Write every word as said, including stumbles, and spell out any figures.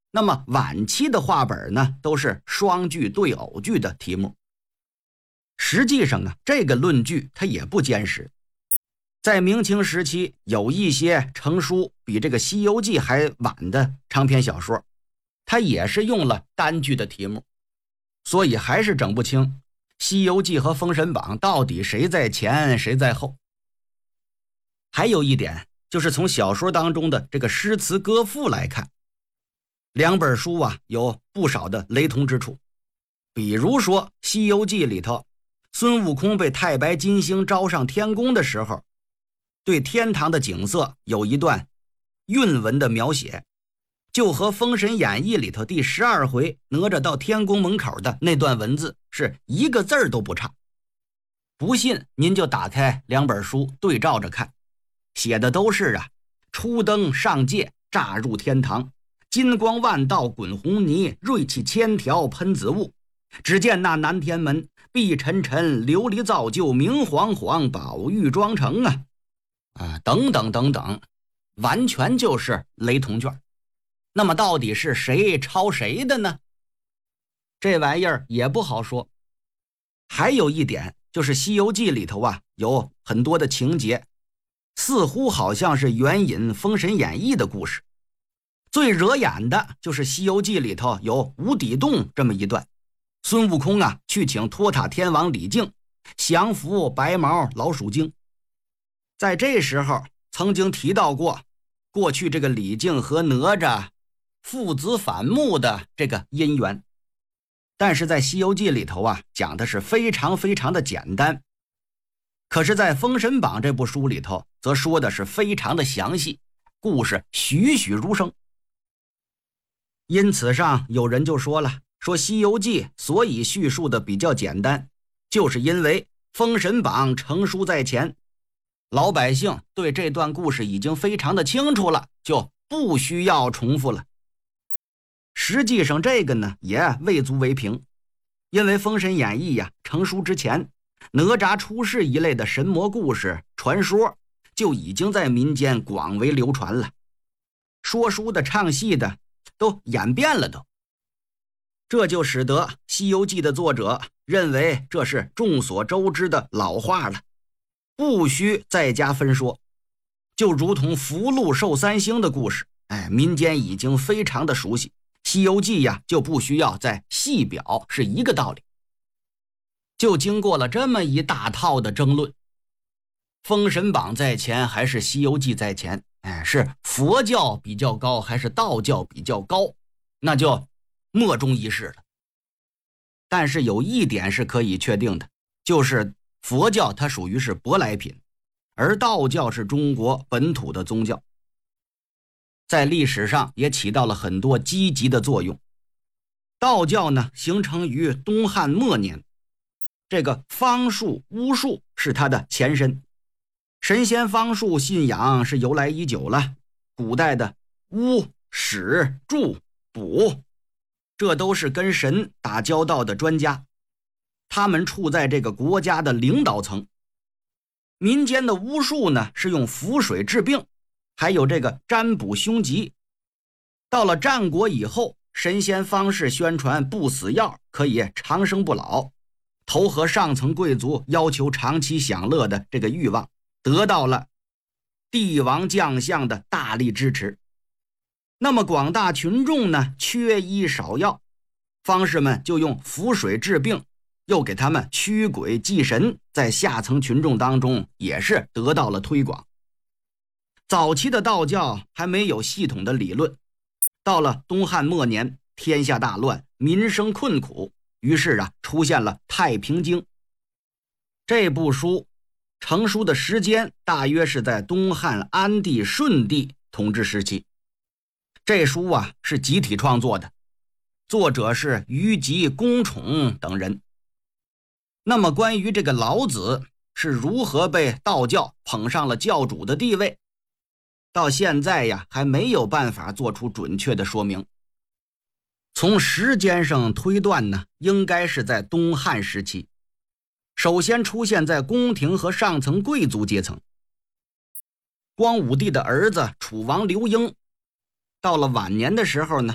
那么晚期的话本呢，都是双句对偶句的题目。实际上啊，这个论据它也不坚实。在明清时期，有一些成书比这个《西游记》还晚的长篇小说，它也是用了单句的题目，所以还是整不清《西游记》和《封神榜》到底谁在前谁在后。还有一点就是从小说当中的这个诗词歌赋来看，两本书啊有不少的雷同之处。比如说《西游记》里头，孙悟空被太白金星招上天宫的时候，对天堂的景色有一段韵文的描写，就和《封神演义》里头第十二回哪吒到天宫门口的那段文字是一个字儿都不差。不信您就打开两本书对照着看，写的都是啊，初登上界，乍入天堂，金光万道滚红泥，锐气千条喷紫雾。只见那南天门，碧沉沉，琉璃造就，明晃晃，宝玉妆成啊啊，等等等等，完全就是雷同卷。那么到底是谁抄谁的呢？这玩意儿也不好说。还有一点就是《西游记》里头啊有很多的情节，似乎好像是援引《封神演义》的故事。最惹眼的就是《西游记》里头有无底洞这么一段，孙悟空啊去请托塔天王李靖降服白毛老鼠精。在这时候曾经提到过过去这个李靖和哪吒父子反目的这个因缘，但是在《西游记》里头啊讲的是非常非常的简单，可是在《封神榜》这部书里头则说的是非常的详细，故事栩栩如生。因此上有人就说了，说《西游记》所以叙述的比较简单，就是因为《封神榜》成书在前，老百姓对这段故事已经非常的清楚了，就不需要重复了。实际上这个呢也未足为凭，因为《封神演义》呀成书之前，哪吒出世一类的神魔故事传说就已经在民间广为流传了，说书的唱戏的都演变了都。这就使得《西游记》的作者认为这是众所周知的老话了，不需再加分说。就如同福禄寿三星的故事，哎，民间已经非常的熟悉，《西游记》呀就不需要再细表，是一个道理。就经过了这么一大套的争论，《封神榜》在前还是《西游记》在前，哎，是佛教比较高还是道教比较高，那就莫衷一是了。但是有一点是可以确定的，就是佛教它属于是舶来品，而道教是中国本土的宗教，在历史上也起到了很多积极的作用。道教呢形成于东汉末年，这个方术巫术是它的前身，神仙方术信仰是由来已久了，古代的巫使祝卜，这都是跟神打交道的专家，他们处在这个国家的领导层。民间的巫术呢是用符水治病，还有这个占卜凶吉。到了战国以后，神仙方式宣传不死药可以长生不老，投合上层贵族要求长期享乐的这个欲望，得到了帝王将相的大力支持。那么广大群众呢缺医少药，方士们就用符水治病，又给他们驱鬼祭神，在下层群众当中也是得到了推广。早期的道教还没有系统的理论，到了东汉末年，天下大乱，民生困苦，于是啊出现了《太平经》。这部书成书的时间大约是在东汉安帝顺帝统治时期。这书啊是集体创作的，作者是虞吉、公宠等人。那么关于这个老子是如何被道教捧上了教主的地位，到现在呀还没有办法做出准确的说明。从时间上推断呢，应该是在东汉时期，首先出现在宫廷和上层贵族阶层。光武帝的儿子楚王刘英，到了晚年的时候呢，